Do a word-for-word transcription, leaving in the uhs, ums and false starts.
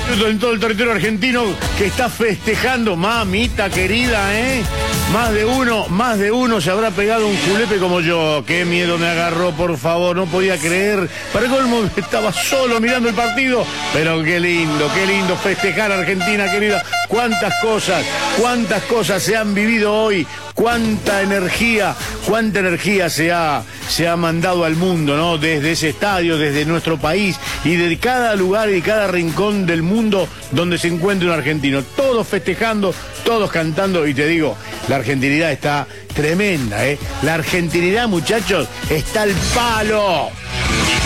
En todo el territorio argentino que está festejando, mamita querida, ¿eh? Más de uno, más de uno se habrá pegado un julepe como yo. Qué miedo me agarró, por favor, no podía creer. Para colmo, estaba solo mirando el partido. Pero qué lindo, qué lindo festejar a Argentina, querida. Cuántas cosas, cuántas cosas se han vivido hoy. Cuánta energía, cuánta energía se ha, se ha mandado al mundo, ¿no? Desde ese estadio, desde nuestro país y de cada lugar y cada rincón del mundo donde se encuentre un argentino. Todos festejando, todos cantando y te digo, la argentinidad está tremenda, ¿eh? La argentinidad, muchachos, está al palo.